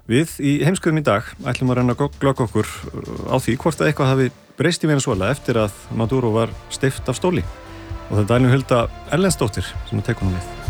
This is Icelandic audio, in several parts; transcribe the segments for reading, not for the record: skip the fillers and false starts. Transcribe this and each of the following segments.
Við í heimskuðum í dag ætlum að reyna að glögga okkur á því hvort að eitthvað hafi breyst í Venesúela eftir að Maduro var steypt af stóli. Og það er Dælin Hulda Erlendsdóttir sem tekur honum við.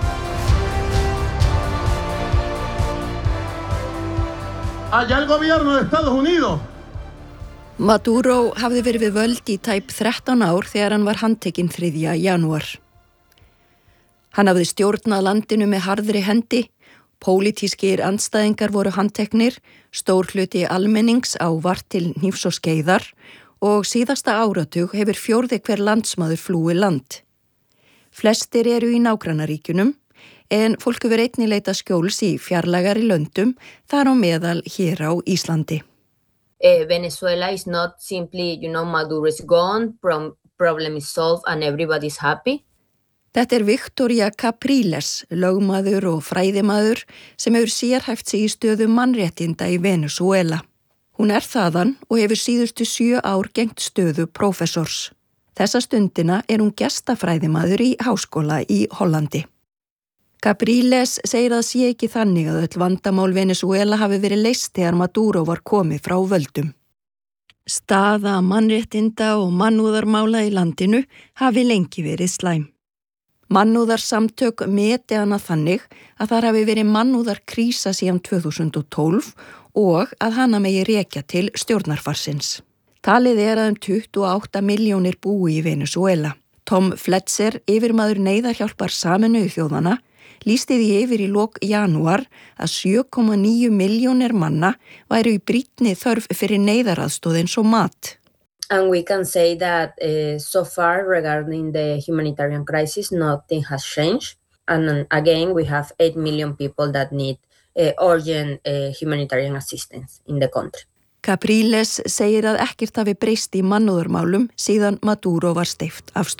Allá el gobierno de Estados Unidos. Maduro hafði verið við völd í tæp 13 ár þegar hann var handtekinn 3. janúar. Hann hafði stjórnað landinu með harðri hendi, pólitískir andstæðingar voru handteknir, stór hluti almennings á vart til hnífs og skeiðar og síðasta áratug hefur 4. hver landsmaður flúið land. Flestir eru í nágrannaríkjunum, en fólk hefur einnig leitað skjóls í fjarlægari löndum, þar á meðal hér á Íslandi. Venezuela is not simply, Maduro is gone, problem is solved and everybody's happy. Þetta er Victoria Capriles, lögmaður og fræðimaður sem hefur sérhæft sig í stöðu mannréttinda í Venezuela. Hún er þaðan og hefur síðustu 7 ár gegnt stöðu prófessors. Þessa stundina er hún gestafræðimaður í háskóla í Hollandi. Capriles segir að sé ekki þannig að öll vandamál Venezuela hafi verið leyst þegar Maduro var komið frá völdum. Staða mannréttinda og mannúðarmála í landinu hafi lengi verið slæm. Mannúðarsamtök meti hana þannig að þar hafi verið mannúðarkrísa síðan 2012 og að hana megi rekja til stjórnarfarsins. Talið er að 28 milljónir búi í Venezuela. Tom Fletcher, yfirmaður neyðarhjálpar Sameinuðu þjóðanna, lýsti því yfir í lok janúar að 7,9 milljónir manna væru í brýnni þörf fyrir neyðaraðstoð eins og mat. And we can say that so far regarding the humanitarian crisis, nothing has changed. And again, we have 8 million people that need urgent humanitarian assistance in the country. Capriles segir að ekkert hafi breyst í mannúðarmálum síðan Maduro var steypt af stóli.